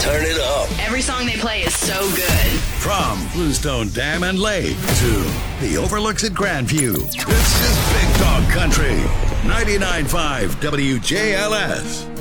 Turn it up. Every song they play is so good. From Bluestone Dam and Lake to the overlooks at Grandview, this is Big Dog Country. 99.5 WJLS.